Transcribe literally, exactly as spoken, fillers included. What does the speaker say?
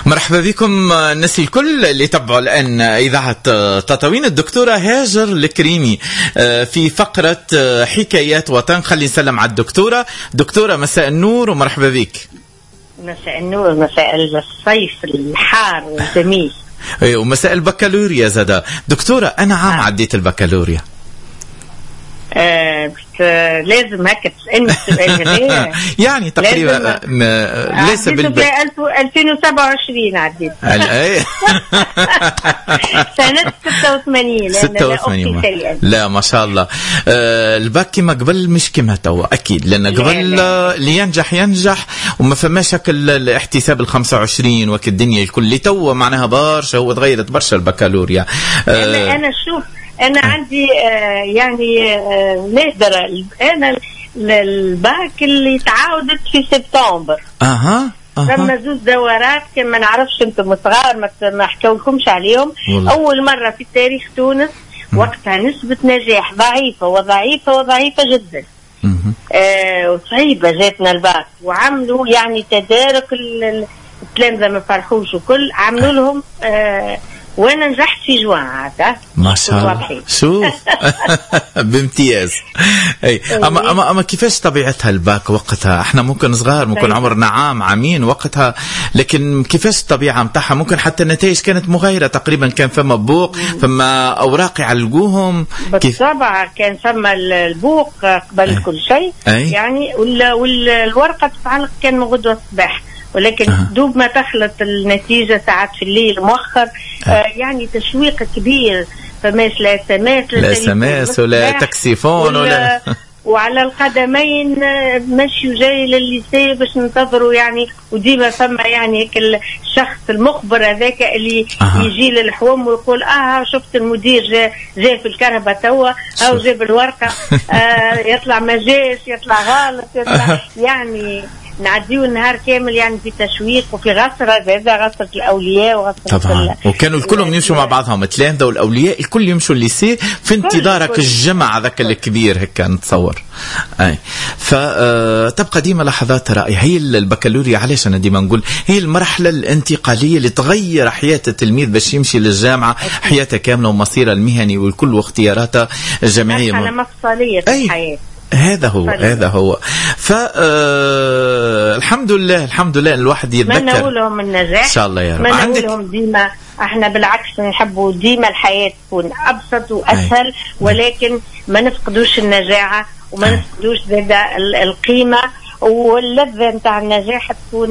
مرحبا بكم الناس الكل اللي تبعوا الآن إذاعة تطاوين. الدكتورة هاجر الكريمي في فقرة حكايات وطن. خلي نسلم على الدكتورة. دكتورة مساء النور ومرحبا بك. مساء النور، مساء الصيف الحار والجميل. ايه ومساء البكالوريا زادا. دكتورة أنا عام آه. عديت البكالوريا. آه لازم هكا تسألني السؤال هذا. يعني تقريبا ليس بالب ألفين وسبعة وعشرين عديت. سنة ستة وثمانين. ستة وثمانين. لا ما شاء الله. آه الباك كما قبل مش كما توا أكيد، لأن قبل اللي ينجح ينجح وما فماش هكا الاحتساب الخمسة وعشرين وك الدنيا الكل اللي توا معناها برشا. هو تغيرت برشا البكالوريا. آه أنا أنا شوف أنا عندي آه يعني آه نقدر أنا الباك اللي تعاودت في سبتمبر. أها أها. لما زوج دورات كان ما نعرفش أنتم صغار ما حكولكمش عليهم. والله. أول مرة في تاريخ تونس وقتها نسبة نجاح ضعيفة وضعيفة وضعيفة جدا. آه وصعيبة جاتنا الباك وعملوا يعني تدارك التلامذة ما فرحوش وكل عملوا لهم آه وانا نجحت في جوان هذا ما شاء الله. شوف بامتياز. اي اما اما اما كيفاش طبيعتها الباك وقتها؟ احنا ممكن صغار ممكن عمرنا عام عامين وقتها، لكن كيفاش الطبيعه نتاعها؟ ممكن حتى النتائج كانت مغايره تقريبا، كان فما بوق فما اوراق يعلقوهم بالطبع، كان فما البوق قبل أي. كل شيء أي. يعني والورقه تتعلق كان من غدوه الصباح، ولكن أه. دوب ما تخلط النتيجة ساعات في الليل مؤخر أه. آه يعني تشويق كبير، فماش لا سماس لا سماس ولا تكسيفون ولا وعلى القدمين مشي وجاي للليسي باش ننتظروا يعني. وديما فما يعني هيك الشخص المخبر هذاك اللي أه. يجي للحوم ويقول اه شفت المدير جاء جا في الكهرباء توا او جاب الورقة آه يطلع ما جاش، يطلع غلط، يطلع يعني نعديو النهار كامل يعني في تشويق وفي غسرة هذا غسرة الأولياء وغسرة طبعا. وكانوا الكلهم يمشوا مع بعضهم، التلامذة والأولياء الكل يمشوا الليسي في انتظارك الجمع ذاك الكبير هيك نتصور. أي فتبقى ديما لحظات رائعة. هي البكالوريا علاش أنا ديما نقول هي المرحلة الانتقالية اللي تغير حياة التلميذ باش يمشي للجامعة حياته كاملة ومصيره المهني والكل واختياراته الجامعية. مرحلة مفصلية في الحياة. هذا هو طيب. هذا هو ف آه الحمد لله الحمد لله الواحد يتذكر. ما نقولهم النجاح ان شاء الله يا رب. ما نقولهم ديما احنا بالعكس نحبوا ديما الحياة تكون ابسط واسهل، ولكن ما نفقدوش النجاعة وما نفقدوش زاد القيمة واللذة نتاع النجاح تكون